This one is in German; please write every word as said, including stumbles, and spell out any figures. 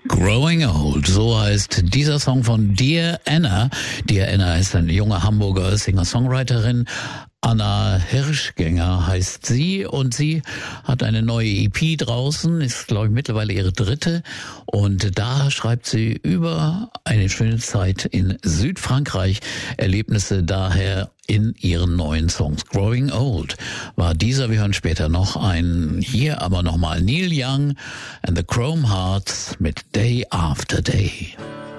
Growing Old, so heißt dieser Song von Dear Anna. Dear Anna ist eine junge Hamburger Singer-Songwriterin. Anna Hirschgänger heißt sie und sie hat eine neue E P draußen, ist glaube ich mittlerweile ihre dritte und da schreibt sie über eine schöne Zeit in Südfrankreich, Erlebnisse daher in ihren neuen Songs. Growing Old war dieser, wir hören später noch einen, hier aber nochmal Neil Young and the Chrome Hearts mit Day After Day.